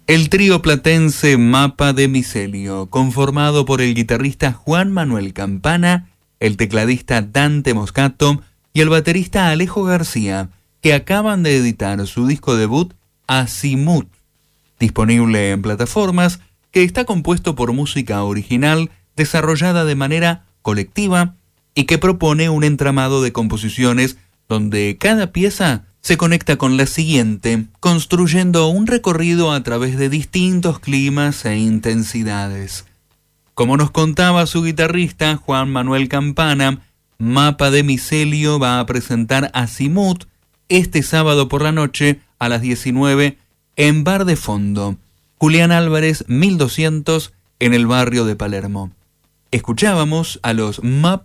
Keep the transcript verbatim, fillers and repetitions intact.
El trío platense Mapa de Micelio, conformado por el guitarrista Juan Manuel Campana, el tecladista Dante Moscato y el baterista Alejo García, que acaban de editar su disco debut Azimut, disponible en plataformas, que está compuesto por música original desarrollada de manera colectiva y que propone un entramado de composiciones donde cada pieza se conecta con la siguiente, construyendo un recorrido a través de distintos climas e intensidades. Como nos contaba su guitarrista Juan Manuel Campana, Mapa de Micelio va a presentar Azimut este sábado por la noche a las diecinueve en Bar de Fondo, Julián Álvarez mil doscientos en el barrio de Palermo. Escuchábamos a los Mapa